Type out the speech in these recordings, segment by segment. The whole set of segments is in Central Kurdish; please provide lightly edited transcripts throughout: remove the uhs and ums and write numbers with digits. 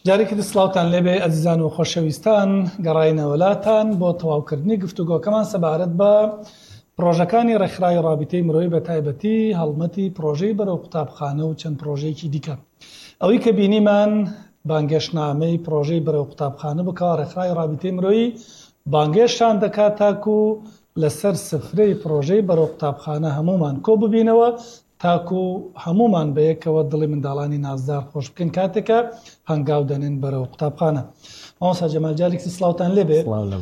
جارێکی سلااوتان لێبێ ئەزیزان و خۆشەویستان گەڕاینە وڵاتان بۆ تەواوکردنی گفتوگۆکەمان سەبارەت بە پرۆژەکانی ڕێکخراوی ڕابطەی مرۆیی بە تایبەتی هەڵمەتی پرۆژەی بەرەو قوتابخانە و چەند پرۆژەیەکی دیکە. ئەوەی کە بینیمان بانگێشتنامەی پرۆژەی بەرەو قوتابخانە بکەوە ڕێکخراوی ڕابطەی مرۆیی بانگێشتان دەکات تاکو لەسەر سفرەی پرۆژەی بەرەو قوتابخانە هەمومان کۆ ببینەوە تاکو هەمومان بەیەکەوە دڵی منداڵانی نازدار خۆش بکەن کاتێکە هەنگاو دەنێن بەرەو قوتابخانە. مامۆستا جەمال جارێکی سلااوتان لێبێ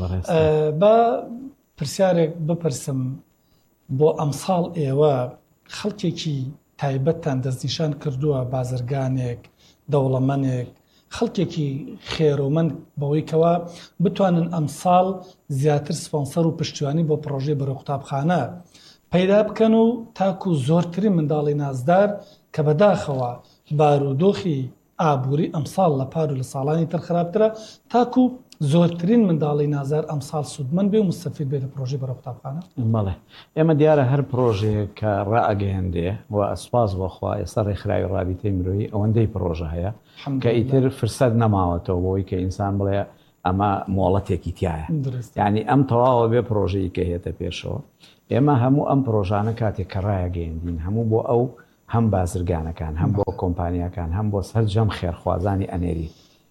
بە پرسیارێک بپرسم بۆ ئەمساڵ ئێوە خەڵکێکی تایبەتتان دەستنیشان کردووە بازرگانێک دەوڵەمەندێک خەڵکێکی خێرۆمەند بەوەی کەوە بتوانن ئەمساڵ زیاتر سپۆنسەر و پشتیوانی بۆ پرۆژەی بەرەو قوتابخانە پەیدا بکەن و تاکو زۆرترین منداڵی نازدار کە بەداخەوە بارودۆخی ئابووری ئەمساڵ لە پار و لە ساڵانی تر خراپترە تاکو زۆرترین منداڵی نازار ئەمساڵ سوودمەند بێ و مستەفید بێت لە پرۆژەی بەرەو قوتابخانە. بەڵێ ئێمە دیارە هەر پرۆژێک کە ڕائەگەیەندێ و ئەسپاس بۆخوا ئێستا ڕێکخراوی ڕابطەی مرۆیی ئەوەندەی پرۆژە هەیە کە ئیتر فرسەت نەماوەتەوە بۆی کە ئینسان بڵێ ئەمە مۆڵەتێکی تایە، یعنی ئەم تەواوە بێ پرۆژەیە کە هێتە پێشەوە. ئێمە هەموو ئەم پرۆژانە کاتێک کە ڕایەگەیەندین هەموو بۆ ئەو هەم بازرگانەکان هەم بۆ کۆمپانیەکان هەم بۆ سەرجەم خێرخوازانی ئەنێری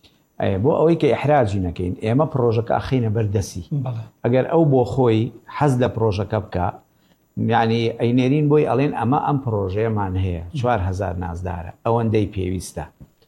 بۆ ئەوەی کە ئیحراجی نەکەین ئێمە پرۆژەکە ئەخینە بەردەسی ئەگەر ئەو بۆ خۆی حەز لە پرۆژەکە بکە یعنی ئەینێرین بۆی ئەڵێن ئەمە ئەم پرۆژەیەمان هەیە 4000 نازدارە ئەوەندەی پێویستە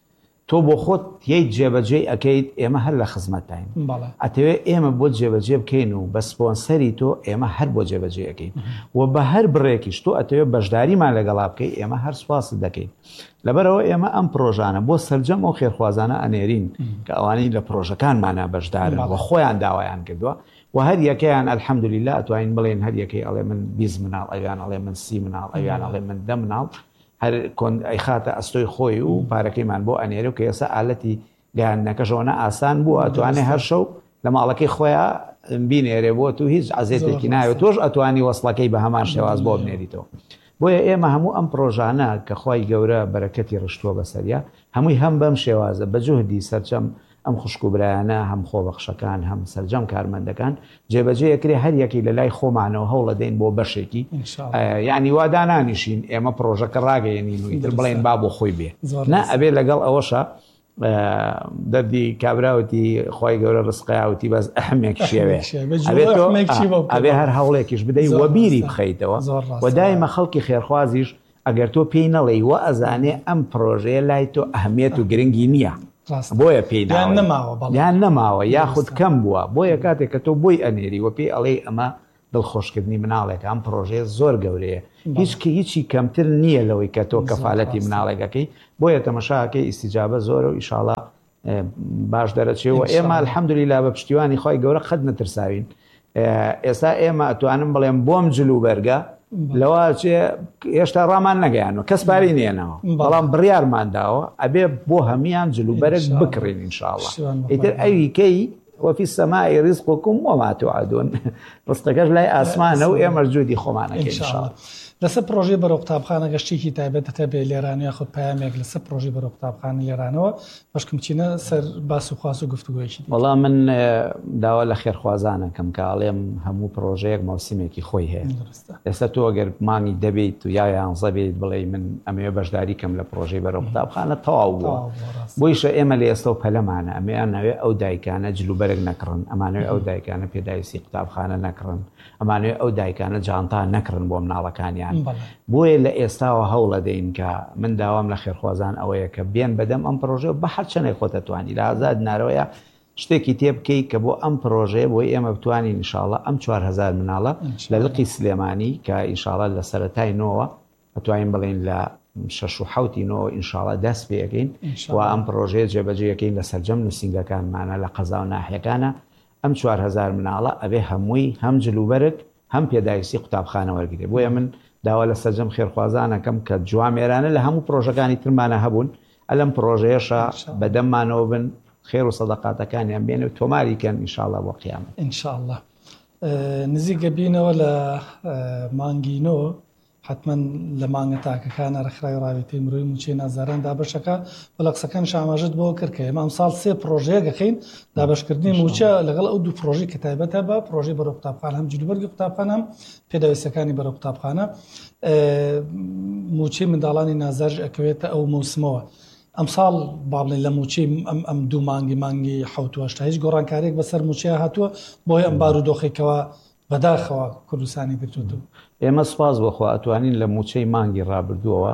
تۆ بۆ خۆت هیچ جێبەجێ ئەەکەیت ئێمە هەر لە خزمەتین ئەتەوێت ئێمە بۆ جێبەجێ بکەین و بە سپۆنسەری تۆ ئێمە هەر بۆ جێبەجێ ئەەکەین و بە هەر بڕێکیش تۆ ئەتەوێت بەشداریمان لەگەڵا بکەی ئێمە هەر سوپاست دەکەین. لەبەرەوە ئێمە ئەم پرۆژانە بۆ سەرجەم و خێرخوازانە ئەنێرین کە ئەوانەی لە پرۆژەکانمانە بەشدارن و خۆیان داوایان کردووە و هەر یەکەیان ئەلحەمدولیلا ئەتوانین بڵێن هەر یەکەی ئەڵێ من 20 مناڵ ئەویان ئەڵێ من 30 مناڵ ئەویان ئەڵێ من 10 مناڵ هەر ئەیخاتە ئەستۆی خۆی و پارەکەیمان بۆ ئەنێرە و کە ئێستا ئالەتی گەیاندنەکەشەوە ئاسان بووە ئەتوانێ هەر شەو لە ماڵەکەی خۆیان بینێرێ بۆ تو هیچ عەزێتێکی ناوێت تۆش ئەتوانی وەسڵەکەی بە هەمان شێواز بۆ بنێریتەوە. بۆیە ئێمە هەموو ئەم پرۆژانە کە خوای گەورە بەرەکەتی ڕشتووە بەسەریا هەمووی هەم بەم شێوازە بە جوهدی سەرجەم ئەم خوشکوبرایانە هەم خۆبەخشەکان هەم سەرجەم کارمەندەکان جێبەجێ ئەکرێ هەر یەکی لە لای خۆمانەوە هەوڵە دەین بۆ بەشێکی یعنی وادانانیشین ئێمە پرۆژەکە ڕاگەیەنین و ئیتر بڵێن با بۆ خۆی بێ نا ئەبێ لەگەڵ ئەوەشە دەردی کابراوتی خوای گەورە ڕزقیاوتی بەس ئەحمێک شێوێ ئەبێ هەر هەوڵێکیش بدەی وە بیری بخەیتەوە و دایمە خەڵکی خێرخوازیش ئەگەر تۆ پێی نەڵێی وە ئەزانێ ئەم پرۆژەیە لای تۆ ئەهمیێت و گرنگی نییە بۆیە پێی یان نەماوە یاخود کەم بووە بۆیە کاتێک کە تۆ بۆی ئەنێری وە پێی ئەڵێ ئەمە دڵخۆشکردنی مناڵێک ئەم پرۆژەیە زۆر گەورەیە هیچی کەمتر نییە لەوەی کە تۆ کەفالەتی مناڵێکەکەی بۆیە تەمەشاکەی ئیسیجابە زۆرە و ئیشاڵا باش دەرەچێەوە. ئێمە الحەمدولیلا بە پشتیوانی خۆی گەورە قەت نەترساوین. ئێستا ئێمە ئەتوانم بڵێم بۆم جلوبەرگە لەوە هێشتا ڕامان نەگەیانەوە کەس پارەی نێنەوە بەڵام بڕیارمانداوە ئەبێ بۆ هەمیان جلوبەرێک بکڕین ئینشاءڵڵا. ئیتر ئەویکەی وفي السماء رزقكم وما توعدون ڕستەکەش لای ئاسمانە و ئێمە جوودی خۆمانەکەین ئینشاءڵڵا. لەسەر پرۆژەی بەرەو قوتابخانە گەشتێکی تایبەتە بێ لێرانە یاخود پامێک لەسەر پرۆژەی بەرەو قوتابخانە لێرانەوە بەشکم چینە سەر باس و خواست و گفتوگویەکی. وەڵام من داوا لە خێرخوازانەکەم کە ئاڵێم هەموو پرۆژەیەک مەوسیمێکی خۆی هەیە. ئێستا تۆ ئەگەر مانگی دەبێت و یا یانزە بێت بڵێ من ئەمەوێ بەشداری کەم لە پرۆژەی بەرەو قوتابخانە تەواو بووە بۆیشە ئێمە لە ئێستا و پەلەمانە ئەمەیان ناوێ ئەو دایکانە جلوبەرێک نەکڕن ئەمانوێ ئەو دایکانە پێداویستی قوتابخانە نەکڕن ئەمانوێ ئەو دایکانە جانتا نەکڕن بۆ مناڵەکانیان. بۆیە لە ئێستاوە هەوڵە دەین کە من داوام لە خێرخوازان ئەوەیە کە بێن بەدەم ئەم پرۆژە بە هەر چەندێک خۆتەتوانی لە ئازاد نارەوەیە شتێکی تێ بکەی کە بۆ ئەم پرۆژەیە بۆی ئێمە بتوانین ئینشاءڵڵا ئەم 4000 مناڵە لە لقی سلێمانی کە ئینشاءڵڵا لە سەرەتای نۆوە ئەتوانین بڵێن لە 6 و 7 نۆوە ئینشاءڵڵا دەست پێەکەین و ئەم پرۆژەیە جێبەجێەکەین لە سەرجەم نووسینگەکانمانە لە قەزا و ناحیەکانە ئەم 4000 مناڵە ئەبێ هەمووی هەم جلوبەرێک هەم پێداویستی قوتابخانە وەرگێ. بۆیە من داوا لە سەرجەم خێرخوازانەکەم کە جوامێرانە لە هەموو پرۆژەکانی ترمانە هەبوون ئەلەم پرۆژەیەشە بەدەممانەوە بن خێر و سەدەقاتەکانیان بێن و تۆماریکەن ئینشاءڵڵا بۆ قیامەت ئینشاءڵڵا. نزیکە بینەوە لە مانگینۆ حتمما لە مانگە تاکەکانە ڕێکخراوی ڕابطەی مرۆیی موچەی نازداران دابەشەکە بەڵە قسەکانیش ئاماژەت بۆ کرد کە ئێمە ئەمساڵ 3 پرۆژەیە دەکەین دابەشکردنی موچە لەگەڵ ئەو 2 پرۆژەی کە تایبەتە بە پرۆژەی بەرەو قوتابخانە هەم جلوبەرگی قوتابخانە هەم پێداویستەکانی بەرەو قوتابخانە موچەی منداڵانی نازدار ئەکەوێتە ئەو موسمەوە. ئەمساڵ با بڵێن لە موچەی ئەم 2 مانگی حوتوەشتا هیچ گۆڕانکاریێک بەسەر موچەیە هاتووە بۆی ئەم بارودۆخێکەوە بەداخەوە کوردستانی گرتووە. ئێمە سپاس بۆخوا ئەتوانین لە موچەی مانگی ڕابردووەوە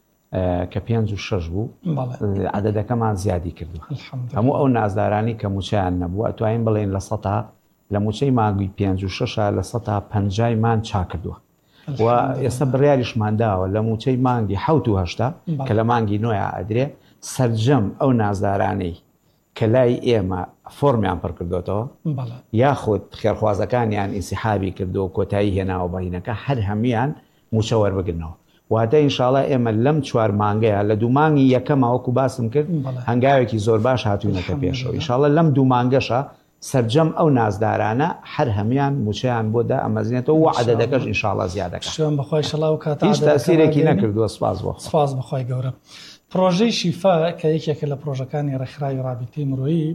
کە 5 و 6 بوو عەدەدەکەمان زیادی کردو. هەموو ئەو نازدارانی کە موچەیان نەبوو ئەتوانین بڵێن لە 100 لە موچەی مانگی 5 و 6 لە 150 مان چاکردووە و ئێستا بڕیاریشمان داوە لە موچەی مانگی 7 و 8 کە لە مانگی 9 ئەدرێ سەرجەم ئەو نازدارانەی کە لای ئێمە فۆرمیان پڕ کردوێتەوە یاخود خێرخوازەکانیان ئینسیحابی کردو کۆتایی هێناوە بەینەکە هەر هەمیان موچە وەربگرنەوە. واتە ئینشاڵڵا ئێمە لەم 4 مانگەیە لە 2 مانگی یەکەمەوەکو باسم کرد هەنگاوێکی زۆر باش هاتوونەکە پێشەوە. ئینشاڵڵا لەم 2 مانگەشە سەرجەم ئەو نازدارانە هەر هەمیان موچەیان بۆدا ئەمەزنێتەوە و عەدەدەکەش ئینشاڵڵا زیادەکە. شوێن بەخوای شەڵا و کاتە هیچ تەسیرێکی نەکردووە. سپاس بەخوای گەورە. پرۆژەی شیفا کە یەکێکە لە پرۆژەکانی ڕێکخراوی ڕابطەی مرۆیی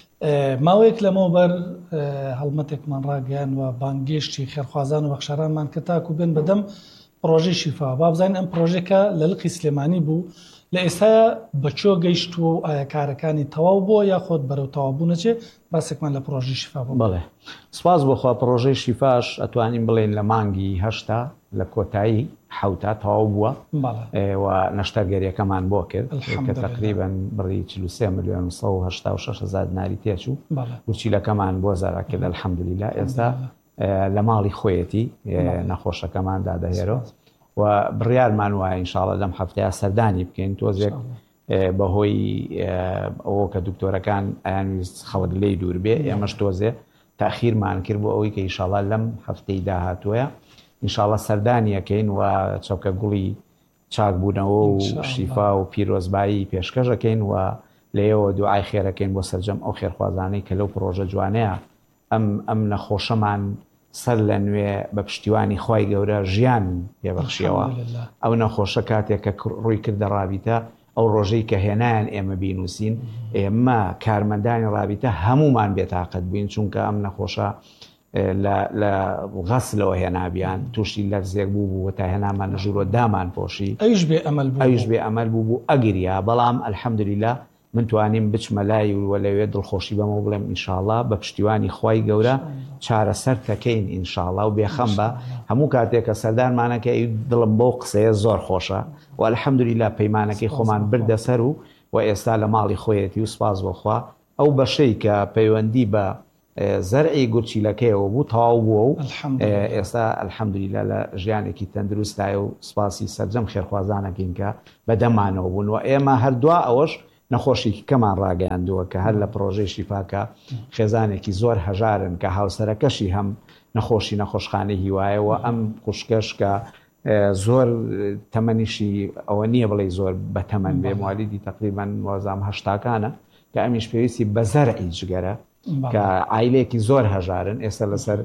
ماوەیەک لەمەوبەر هەڵمەتێکمان ڕاگەیان و بانگێشتی خێرخوازان و بەخشارانمان کە تاکو بێن بەدەم پرۆژەی شیفا. با بزانین ئەم پرۆژێکە لە لقی سلێمانی بوو لە ئێستاە بەچۆ گەیشتووە و ئایا کارەکانی تەواو بووە یاخۆت بەرەو تەواوبوو نەچێ باسێکمان لە پرۆژەی شیفا بوو. بڵێ سپاس بۆخوا پرۆژەی شیفاش ئەتوانین بڵێن لە مانگی 8 لە کۆتایی 7 تەواو بووە و نەشتەرگەریەکەمان بۆ کرد کە تقریباً بڕی 43 ملیۆن و 186 دیناری تێچوو وچیلەکەمان بۆ زارا کرد ئەلحەمدولیلا. ئێستا لە ماڵی خۆیەتی نەخۆشەکەمان دادەهێرەوە و بڕیارمان وایە ئینشاڵڵا لەم هەفتەیە سەردانی بکەین تۆزێک بەهۆی ئەوە کە دکتۆرەکان ئەیانویست خەڵک لێی دوور بێ ئێمەش تۆزێ تاخیرمان کرد بۆ ئەوەی کە ئینشاڵڵا لەم هەفتەی داهاتووە ئینشاڵڵا سەردانیەکەین و چەوکە گوڵی چاکبوونەوە و شیفا و پیرۆزبایی پێشکەشەکەین و لێەوە دوعای خێرەکەین بۆ سەرجەم ئەو خێرخوازانەی کە لەو پرۆژە جوانەیە ئەم نەخۆشەمان سەر لە نوێ بە پشتیوانی خوای گەورە ژیان پێبەخشیەوە. ئەو نەخۆشە کاتێک کە ڕووی کردە ڕابطە ئەو ڕۆژەی کە هێنایان ئێمە بینوسین ئێمە کارمەندانی ڕابطە هەمومان بێتاقەت بووین چونکە ئەم نەخۆشە لە غەسلەوە هێنابیان تووشی لەرزێک بوو تا هێنامان نەژورۆ دامان پۆشی ئەویش بێ ئەمەل بوو ئەگریا. بەڵام ئەلحەمدولیلا من توانیم بچمە لای و لەوێ دڵخۆشی بەمە بڵێم ئینشاڵڵا بە پشتیوانی خوای گەورە چارەسەر تەکەین ئینشاڵڵا و بێخەم بە هەموو کاتێکە سەردانمانەکە دڵم بۆ قسەیە زۆر خۆشە و ئەلحەمدولیلا پەیمانەکەی خۆمان بردەسەر و ئێستا لە ماڵی خۆیەتی و سپاس بۆخوا ئەو بەشەی کە پەیوەندی بە زەرعی گورچیلەکەیەوە بوو تەواو بووە و ئێستا ئەلحەمدولیلا لە ژیانێکی تەندروستایە و سپاسی سەرجەم خێرخوازانەکەین کە بەدەمانەوە بوون و ئێمە هەردووە ئەوەش نەخۆشی کەمان ڕاگەیاندووە کە هەر لە پرۆژەی شیفاکە خێزانێکی زۆر هەژارن کە هاوسەرەکەشی هەم نەخۆشی نەخۆشخانەی هیوایەوە ئەم خوشکەش کە زۆر تەمەنیشی ئەوە نییە بڵێ زۆر بە تەمەن بێ موالیدی تقریبان وەزام هەشتاکانە کە ئەمیش پێویستی بە زەرعی جگەرە کە عایلێکی زۆر هەژارن ئێستا لەسەر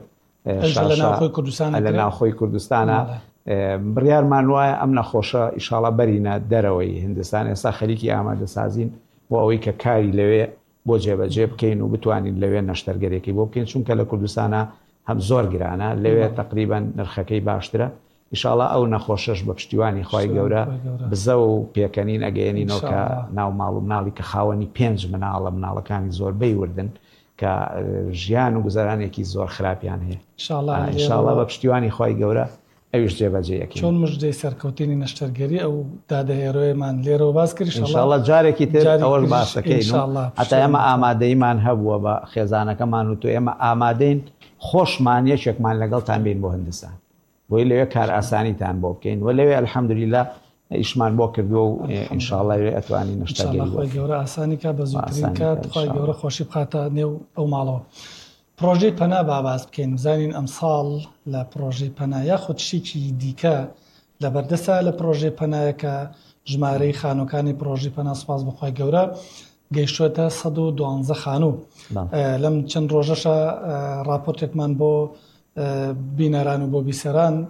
لە ناوخۆی کوردستانە بڕیارمان وایە ئەم نەخۆشە ئیشاڵە بەرینە دەرەوەی هندستان ئێستا خەریکی ئامادەسازین بۆ ئەوەی کە کاری لەوێ بۆ جێبەجێ بکەین و بتوانین لەوێ نەشتەرگەرێکی بۆ بکەین چونکە لە کوردستانە هەم زۆر گرانە لەوێ تقریبا نرخەکەی باشترە ئیشاڵە ئەو نەخۆشەش بە پشتیوانی خوای گەورە بزە و پێکەنین ئەگەیەنینەوە کە ناو ماڵ و مناڵی کە خاوەنی 5 مناڵە مناڵەکانی زۆربەی وردن کە ژیان و گوزارانێکی زۆر خراپیان هەیە ئینشاڵە بە پشتیوانی خوای گەورە ئەویش جێبەجێیەکی چۆن مژدەی سەرکەوتنی نەشتەرگەری ئەو دادەهێڕۆیەمان لێرەوە باس کرد ئینشاڵە جارێکی تر ئەوەش باسەکەین هەتا ئێمە ئامادەیمان هەبووە بە خێزانەکەمان و تو ئێمە ئامادەین خۆشمان یەکێکمان لەگەڵتان بین بۆ هندستان بۆی لەوێ کار ئاسانیتان بۆ بکەین و لەوێ ئەلحەمدولیلا ئیشمان بۆ کردووە و ئینشاڵڵا لەوێ ئەتوانین نەشتەرگەری خۆی گەورە ئاسانی کا بە زووترین کات خۆی گەورە خۆشی بخاتە نێو ئەو ماڵەوە. پرۆژەی پەنا باز بکەین بزانین ئەمساڵ لە پرۆژەی پەنا یاخود شتێکی دیکە لە بەردەسا لە پرۆژەی پەنایەکە ژمارەی خانووەکانی پرۆژەی پەنا سپاس بەخوای گەورە گەیشتوێتە 112 خانوو. لەم چەند ڕۆژەشە راپۆرتێکمان بۆ بینەران و بۆ بیسەران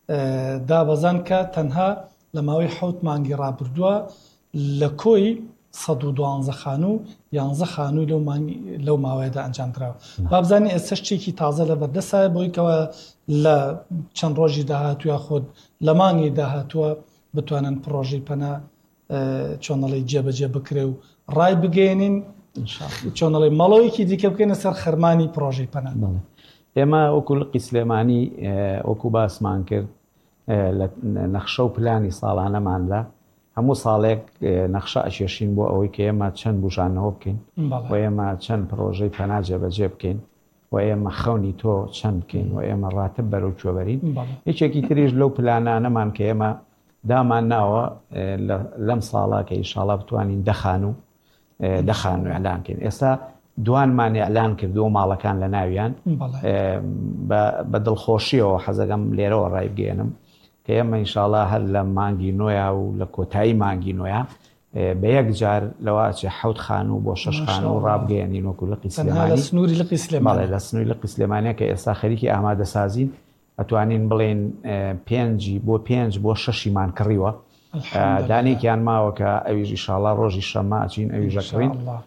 دابەزان کە تەنها لە ماوەی 7 مانگی ڕابردووە لە کۆی 112 خانوو 11 خانووی لەو ماوەیەدا ئەنجامدراوە. بابزانانی ئێستا شتێکی تازە لە بەردەسایە بۆی کەەوە لە چەند ڕۆژی داهاتووە خۆت لە مانگی داهاتووە بتوانن پرۆژەی پەنا چۆنەڵی جێبەجێ بکرێ و ڕای بگەێنین چۆنەڵی مەڵەوەیەکی دیکە بکەینە سەر خەرمانی پرۆژەی پەنا. ئێمە وەکو لقی سلێمانی وەکو باسمان کرد لە نەخشە و پلانی ساڵانەماندا هەموو ساڵێک نەخشە ئەکێشین بۆ ئەوەی کە ئێمە چەند بژانەوە بکەین و ئێمە چەند پرۆژەی پەنا جێبەجێ بکەین و ئێمە خەونی تۆ چەند بکەین و ئێمە ڕاتب بەرەو کوێبەرین. یەکێکی تریش لەو پلانانەمان کە ئێمە دامان ناوە لەم ساڵا کە ئینشاڵڵا بتوانین دەخان و ئەلانکەین. ئێستا دوانمان ئەلان کردو ماڵەکان لە ناویان بە دڵخۆشیەوە حەزەکەم لێرەوە ڕای بگەێنم کە ئێمە ئینشاڵڵا هەر لە مانگی نۆیە و لە کۆتایی مانگی نۆیە بە یەک جار لەواچێ 7 خانوو بۆ 6 خانوو ڕابگەێنین وەکو لقی سلێمانی لە سنووری لقی سلێمانیە کە ئێستا خەریکی ئامادەسازین ئەتوانین بڵێن 5 بۆ 6مان کڕیوە دانێکیان ماوە کە ئەویش ئینشاڵڵا ڕۆژی شەممە ئەچین ئەویژەکڕین.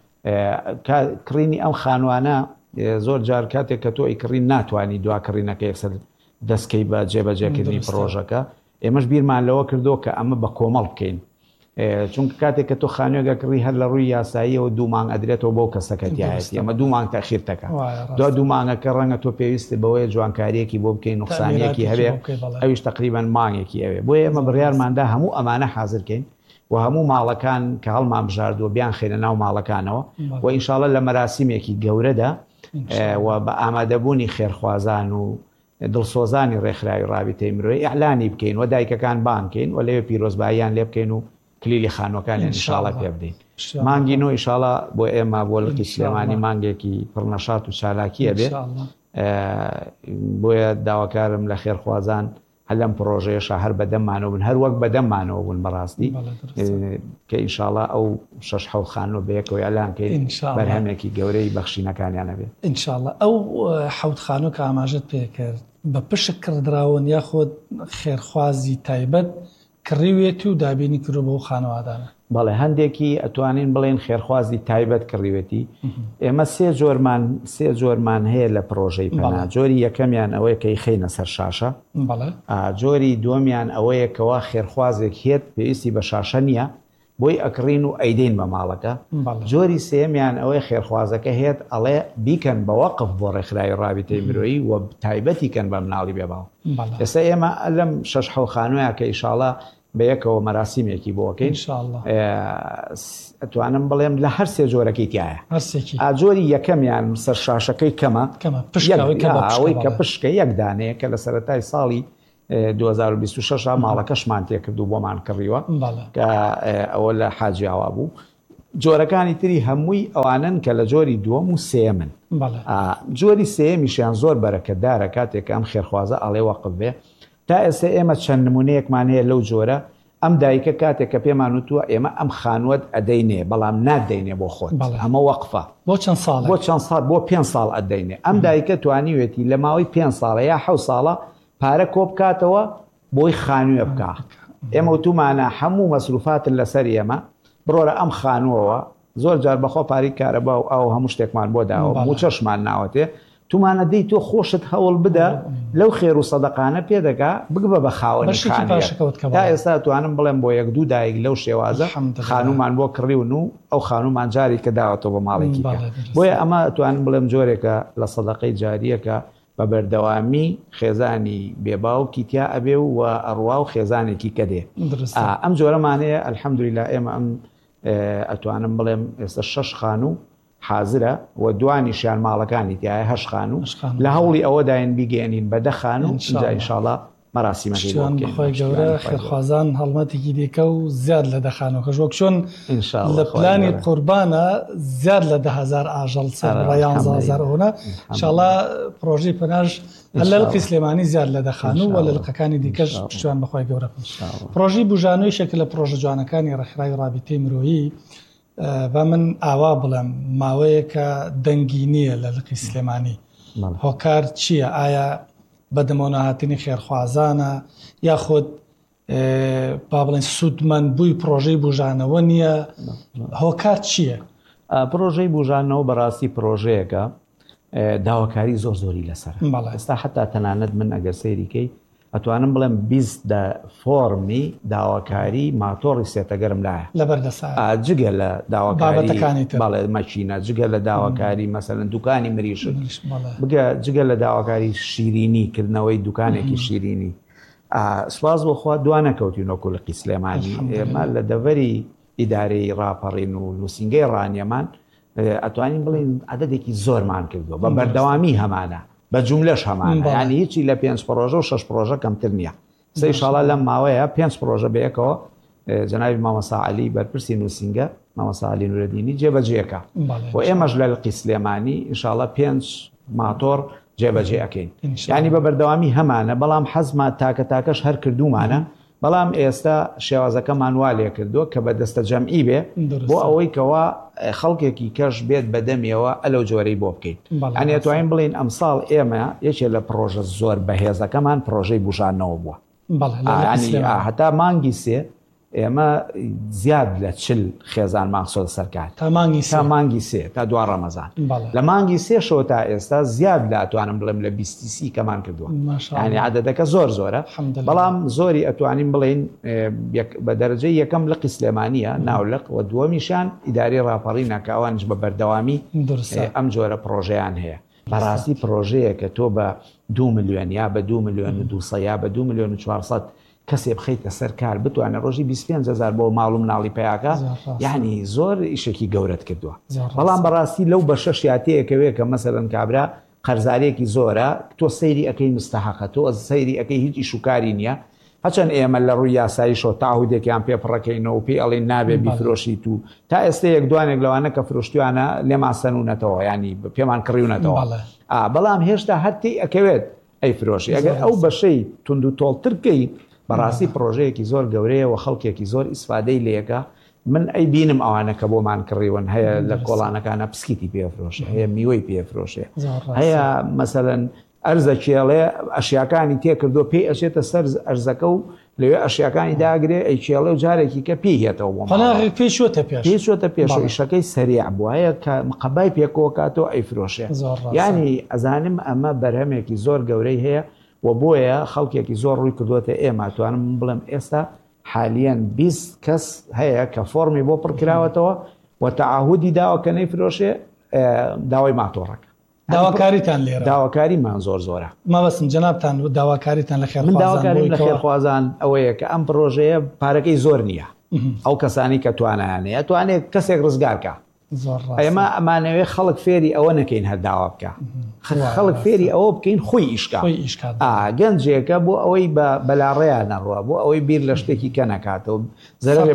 کڕینی ئەم خانوانە زۆر جار کاتێک کە تۆ ئیکڕین ناتوانانی دواکڕینەکە یەکسەر دەستکەی بە جێبەجێکردنی پرۆژەکە. ئێمەش بیرمان لەوە کردو کە ئەمە بە کۆمەڵ بکەین چونکە کاتێک کە تۆ خانوێگە کڕی هەر لە ڕووی یاساییەوە 2 مانگ ئەدرێتەوە بۆ کەسەکەتیایەتی ئەمە 2 مانگ تاخیر دەکات. دو مانگەکە ڕەنگە تۆ پێویستی بەوەیە جوانکاریەکی بۆ بکەین نوقسانیەکی هەبێ ئەویش تقریبان مانگێکی ئەوێ بۆ ئێمە بڕیارماندا هەموو ئەمانە حازرکەین و هەموو ماڵەکان کە هەڵمان بژاردووە بیان خێنە ناو ماڵەکانەوە و ئینشاڵڵا لە مەراسیمێکی گەورەدا و بە ئامادەبوونی خێرخوازان و دڵسۆزانی ڕێکخراوی ڕابطەی مرۆیی ئیعلانی بکەین و دایکەکان بانکەین و لەوێ پیرۆزباییان لێ بکەین و کلیلی خانوەکانیان ئینشاڵڵا پێ بدەین. مانگی نۆ ئینشاڵڵا بۆ ئێمە بۆ لقی سلێمانی مانگێکی پڕنەشات و چالاکیە بێت بۆیە داواکارم لە خێرخوازان هەر لەم پرۆژەیەش هەر بەدەممانەوە بن هەر وەک بەدەممانەوە بوون بەڕاستی کە ئینشاڵڵا ئەو 6 خانوو بەیەکەوە ئەلانکەین بەرهەمێکی گەورەی بەخشینەکانیانە بێت. ئینشاڵڵا ئەو 7 خانوو کە ئاماژەت پێکرد بە پشک کردراون یاخۆ خێرخوازی تایبەت کڕیوێتی و دابینی کردو بۆ خانەوادانە. بەڵێ هەندێکی ئەتوانین بڵێن خێرخوازی تایبەت کڕیوێتی. ئێمە سێ جۆرمان هەیە لە پرۆژەی پەنا. جۆری یەکەمیان ئەوەیە کەی خینە سەر شاشە. جۆری دووەمیان ئەوەیە کەوا خێرخوازێک هێت پێویستی بە شاشە نییە بۆی ئەکڕین و ئەیدین بە ماڵەکە. جۆری سێمیان ئەوەی خێرخوازەکە هێت ئەڵێ بیکەن بە وەقف بۆ ڕێکخراوی ڕابطەی مرۆیی و تایبەتی کەن بە مناڵی بێباو. ئێستا ئێمە لەم 6 خانوویە کە ئینشاڵڵا بە یەکەوە مەراسیمێکی بۆکەین ئەتوانم بڵێم لە هەر سێ جۆرەکەی تایە. ئاجۆری یەکەمیان سەر شاشەکەی کەمە ئەوەی کە پشکە یەک دانەیە کە لە سەرەتای ساڵی 2026 ماڵەکەشمان تێکردو بۆمان کڕیوە کە ئەوە لە حاجیاوا بوو. جۆرەکانی تری هەمووی ئەوانن کە لە جۆری دووەم و سێمن. جۆری سێمیشیان زۆر بەرەکەتدارە کاتێک ئەم خێرخوازە ئەڵێ وەقف بێ. تا ئێستا ئێمە چەند نمونەیەکمان هەیە لەو جۆرە ئەم دایکە کاتێک کە پێمان وتووە ئێمە ئەم خانوەت ئەدەینێ بەڵام نادەینێ بۆ خۆت ئەمە وەقفە بۆ چەند ساڵ بۆ 5 ساڵ ئەدەینێ. ئەم دایکە توانیوێتی لە ماوەی 5 ساڵە یا 7 ساڵە پارە کۆ بکاتەوە بۆی خانوێ بکە. ئێمە وتومانە هەموو مەسروفاتن لەسەر ئێمە بڕۆرە ئەم خانووەوە زۆر جار بەخۆ پاری کارەبا و ئەو هەموو شتێکمان بۆ داوە موچەشمان ناوەتێ تومانە دەی تۆ خۆشت هەوڵ بدە لەو خێر و سەدەقانە پێدەکا بگبە بە خاوەنی تا ئێستا توانم بڵێم بۆ 1-2 دایک لەو شێوازە خانومان بۆ کڕیون و ئەو خانومان جاری کە داوەتەوە بە ماڵێکی بۆیە ئەمە توانم بڵێم جۆرێکە لە سەدەقەی جاریەکە بە بەردەوامی خێزانی بێباوکی تیا ئەبێ و ئەڕوا و خێزانێکی کە دێ. ئەم جۆرەمانەیە ئەلحەمدولیلا ئێمە ئەم ئەتوانم بڵێم ئێستا 6 خانوو حازرە و دوانیشیان ماڵەکانی تایە 8 خانوو لە هەوڵی ئەوەداین بیگەێنین بە 10 خانوو اینجا ئینشاڵڵا مەراسیمەکەی بخۆی گەورە خێرخوازان هەڵمەتێکی دیکە و زیاد لە 10 خانووکە ژۆک چۆن لە پلانی قوربانە زیاد لە 10,000 ئاژەڵ سەر 11,000 هۆنە ئینشاڵڵا پرۆژەی پەناژ هەر لە لقی سلێمانی زیاد لە 10 خانوو و لە لقەکانی دیکەش پشتیوان بەخۆی گەورە. پرۆژەی بژانۆی شەکل لە پرۆژە جوانەکانی ڕێکخراوی ڕابطەی مرۆیی بە من ئاوا بڵێم ماوەیەکە دەنگی نییە لە لقی سلێمانی. هۆکار چییە؟ ئایا بەدەمەوە هاتنی خێرخوازانە یاخود با بڵێن سوودمەند بووی پرۆژەی بژانەوە نییە هۆکار چییە؟ پرۆژەی بژانەوە بەڕاستی پرۆژەیەکە داواکاری زۆر زۆری لەسەر ئێستا حتا تەنانەت من ئەگەر سەیریکەی ئەتوانم بڵێم 20 فۆرمی داواکاری ماتۆڕی سێتەگەرم لایە لەبەردەسا جگە لە داواکاری باڵێ مەچینە جگە لە داواکاری مەسەلەن دوکانی مریشت بگە جگە لە داواکاری شیرینی کردنەوەی دوکانێکی شیرینی سواز بۆخوا دوانەکەوتینۆکو لە قیسلێمانی ئێمە لە دەڤەری ئیدارەی ڕاپەڕین و نووسنگەی ڕانیەمان ئەتوانین بڵین عەدەدێکی زۆرمان کردووە بە بەردەوامی هەمانە بە جوملەش هەمانە ینی هیچی لە 5 پرۆژە و 6 پرۆژە کەمتر نییە سەی شاڵا لەم ماوەیە 5 پرۆژە بەیەکەوە جەنابی مامۆستا عەلی بەرپرسی نووسنگە مامۆستا عەلی نورەدینی جێبەجێەکە و ئێمەش لە قیسلێمانی ئینشاڵڵا 5 ماتۆڕ جێبەجێ ئەکەین ینی بە بەردەوامی هەمانە بەڵام حەزمان تاکەش هەر کردومانە بەڵام ئێستا شێوازەکەمان وا لێ کردووە کە بە دەستە جەمعی بێ بۆ ئەوەی کەوا خەڵکێکی کەش بێت بەدەمیەوە ئەلەو جۆرەی بۆ بکەیت ئەنی ئەتوانین بڵین ئەمساڵ ئێمە یەکێک لە پرۆژە زۆر بەهێزەکەمان پرۆژەی بژانەوە بووە هەتا مانگی سێ ئێمە زیاد لە 40 خێزان ماخسۆ سەرکار تا مانگی سێ تا دوا ڕەمەزان لە مانگی سێشەوە تا ئێستا زیاد لە ئەتوانم بڵێم لە 20 کەمان کردووە ینی عەدەدەکە زۆرە بەڵام زۆری ئەتوانین بڵین بە دەرەجەی یەکەم لە قیسلێمانیە ناولق و دووەمیشان ئیداری ڕاپەڕینە کە ئەوانش بە بەردەوامی ئەم جۆرە پرۆژەیان هەیە بەڕاستی پرۆژەیە کە تۆ بە 2 ملیۆن یا بە 2 ملیۆن و 200 یا بە 2 ملیۆن و 400 کەسێ بخەیتە سەر کار بتوانێت ڕۆژی 25,000 بۆ ماڵ و مناڵی پیاکە یعنی زۆر ئیشێکی گەورەت کردووە بەڵام بەڕاستی لەو بە شەش یاتەیەکەوێ کە مەسەلەن کابرا قەرزارێکی زۆرە تۆ سەیری ئەەکەی مستەحەقە تۆ سەیری ئەەکەی هیچ ئیشوکاری نییە هەچەند ئێمە لە ڕووی یاساییشۆ تاهودێکیان پێپڕەکەینەوە پێی ئەڵێن نابێ بیفرۆشیت و تا ئێستا یەک دوانێک لەوانە کە فرۆشتیوانە لێمان سەنوونەتەوە ینی پێمان کڕیونەتەوە بەڵام هێشتا هەرتی ئەکەوێت ئەی فرۆشی ئەگەر ئەو بەشەی تونند و تۆڵترکەی بەڕاستی پرۆژەیەکی زۆر گەورەیە و خەڵکێکی زۆر ئیسفادەی لێەکە من ئەی بینم ئەوانە کە بۆمان کڕیون هەیە لە کۆڵانەکانە پسکیتی پێفرۆشە هەیە میوەی پێفرۆشێ هەیە مەسەلەن ئەرزە کێڵێ ئەشیاکانی تێکردو پێی ئەچێتە سەر ئەرزەکە و لەوێ ئەشیاکانی داگرێ ئەی کێڵێ و جارێکی کە پێی هێتەوە بۆ پێشوەتە پێش ئیشەکەی سەریع بووە هەیە کە مقەبای پێکەوە کاتەوە ئەی فرۆشێ ینی ئەزانم ئەمە بەرهەمێکی زۆر گەورەی هەیە و بۆیە خەڵکێکی زۆر ڕووی کردوێتە ئێمە توانم بڵێم ئێستا حالیان 20 کەس هەیە کە فۆرمی بۆ پڕکراوەتەوە و تەعاهودی داوە کە نەیفرۆشێ داوای ماتۆڕەکە داواکاریتان لێرە داواکاریمان زۆرە مەبەستم جەنابتان داواکاریتان لە من داواکاریم لە خێرخوازان ئەوەیە کە ئەم پرۆژەیە پارەکەی زۆر نییە ئەو کەسانی کە توانیانەیە توانێت کەسێک ڕزگارکە ئێمە ئەمانەوێ خەڵک فێری ئەوە نەکەین هەر داوا بکە خەڵک فێری ئەوە بکەین خۆی ئیشکا گەنجێکە بۆ ئەوەی بەلاڕێیان نەڕوە بۆ ئەوەی بیر لە شتێکی کە نەکاتەوە زەرێ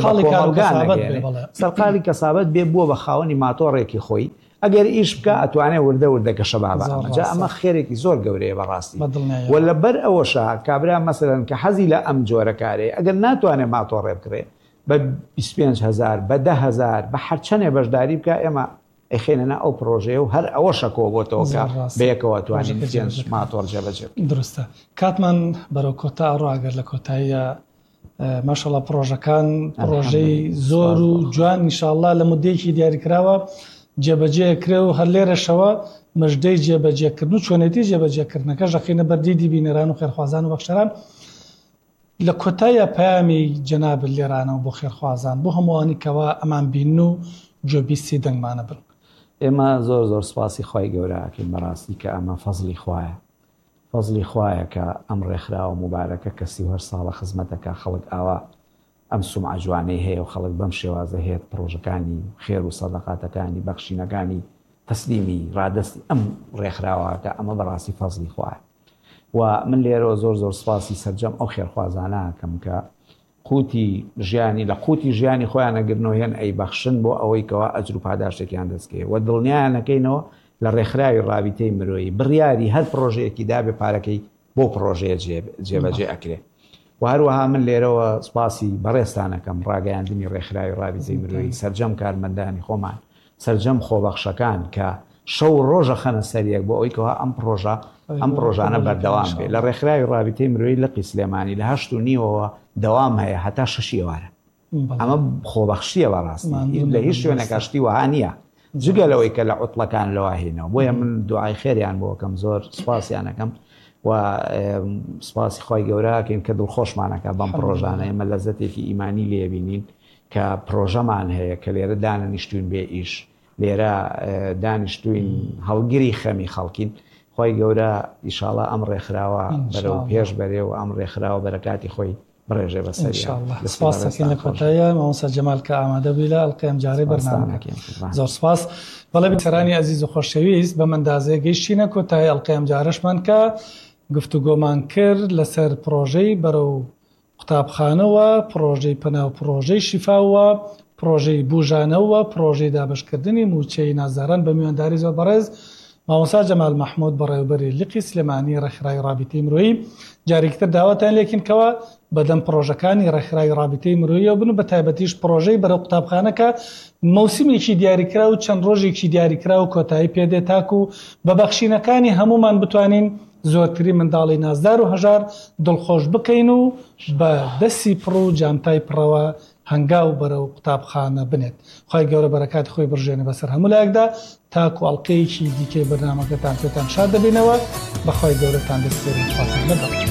سەرقاڵی کەسابەت بێ بووە بە خاوەنی ماتۆڕێکی خۆی ئەگەر ئیش بکە ئەتوانێت وردەکە شەبابە ئەمە خێرێکی زۆر گەورەیە بەڕاستی و لەبەر ئەوەشە کابرا مەسەلەن کە حەزی لە ئەم جۆرە کارێ ئەگەر ناتوانێت ماتۆڕێ بکرێ بە 25,000 بە 10,000 بە هەرچەندێ بەشداری بکە ئێمە ئەخێنەنا ئەو پرۆژەیە و هەر ئەوەشەکەوە بۆتەوە بەیەکەوە توانین ماتۆڕ جێبەجێ دروستە کاتمان بەرەو کۆتا ڕاگەر لە کۆتاییە ماشەڵڵا پرۆژەکان پرۆژەی زۆر و جوان ئینشاءڵڵا لە مودەیەکی دیاریکراوە جێبەجێکرێ و هەر لێرەشەوە مژدەی جێبەجێکردن و چۆنێتی جێبەجێکردنەکە ژەخینە بەردیدی بینەران و خێرخوازان و بەخشەران لە کۆتایە پامی جەناب لێرانەوە بۆ خێرخوازان بۆ هەمووانی کەوا ئەمان بین و جۆبیستی دەنگمانە بن ئێمە زۆر سپاسی خی گەورەکەین بەڕاستی کە ئەمە فەزلی خوایە کە ئەم ڕێکخراوە مبارەکە کە 30 ساڵە خزمەتەکە خەڵک ئاوا ئەم سومعە جوانەی هەیە و خەڵک بەم شێوازە هەیە پرۆژەکانی خێر و سەدەقاتەکانی بەخشینەکانی تەسلیمی ڕادستی ئەم ڕێکخراوەکە ئەمە بەڕاستی فەزلی خوایە و من لێرەوە زۆر سپاسی سەرجەم ئەو خێرخوازانەکەم کە قوتی ژیانی لە قوتی ژیانی خۆیان نەگرنەوە هێن ئەی بەخشن بۆ ئەوەی کەوا ئەجر و پاداشتێکیان دەستکەوێت و دڵنیایانەکەینەوە لە ڕێکخراوی ڕابطەی مرۆیی بڕیاری هەر پرۆژەیەکی دابێ پارەکەی بۆ پرۆژەیە جێبەجێ ئەکرێ و هەروەها من لێرەوە سپاسی بەڕێستانەکەم ڕاگەیاندنی ڕێکخراوی ڕابطەی مرۆیی سەرجەم کارمەندانی خۆمان سەرجەم خۆبەخشەکان کە شەو ڕۆژە خەنە سەریەک بۆ ئەوەی کەوا ئەم پرۆژانە بەردەوام بێ لە ڕێکخراوی رابطەی مرۆیی لقی سلێمانی لە 8:30 دەوام هەیە هەتا 6 ئێوارە. ئەمە خۆبەخشیە بەڕاستی لە هیچ شوێنێک شتی وها نییە جگە لەوەی کە لە عوتڵەکان لەوە هێنەوە. بۆیە من دوعای خێریان بۆ ئەەکەم، زۆر سوپاسیانەکەم و سوپاسی خۆی گەورەکەین کە دڵخۆشمانەکە بەم پرۆژانە. ئێمە لەزەتێکی ئیمانی لێبینین کە پرۆژەمان هەیە کە لێرە دانیشتوین بێ ئیش، لێرە دانیشتوین هەڵگیری خەمی خەڵکین. خۆی گەورە ئیشاڵە ئەم ڕێکخراوە بەرەو پێش بەرێ و ئەم ڕێکخراوە بەرەکاتی خۆی بڕێژێ بەسەر. سپاس دەکەین لە کۆتاییە مامۆستا جەمال کە ئامادە بووی لە ئەڵقەی ئەم جارەی بەرنامەکە. زۆر سپاس. بەڵێ بیسەرانی ئەزیز و خۆشەویست، بەم ئەندازەیە گەیشتینە کۆتایی ئەڵقەی ئەم جارەشمان کە گفتوگۆمان کرد لەسەر پرۆژەی بەرەو قوتابخانەوە، پرۆژەی پەناو پرۆژەی شیفاوە، پرۆژەی بوژانەوە، پرۆژەی دابشکردنی موچەی نازداران بە میوانداری زۆر بەڕێز مامۆستا جەمال مححمود بەڕێوەبەری لقی سلێمانی ڕێکخراوی رابطەی مرۆیی. جارێکتر داواتیان لێکینکەوە بەدەم پرۆژەکانی ڕێکخراوی رابطەی مرۆییەوە بن، بە تایبەتیش پرۆژەی بەرەو قوتابخانەکە مەوسیمێکی دیاریکرا و چەند ڕۆژێکی دیاریکرا و کۆتایی پێدێ تاکو و بە بەخشینەکانی هەمومان بتوانین زۆرتری منداڵی نازدار و هەژار دڵخۆش بکەین و بە دەستی پڕ و جامتای پڕەوە هەنگاو بەرەو قوتابخانە بنێت. خی گەورە بەرەکات خۆی بڕژێنە بەسەر هەموو لایەکدا تاکو ئەڵقەیەکی دیکەی بەرنامەکەتان پێتان شاد دەبینەوە. بەخوای گەورەتان دەستێنین.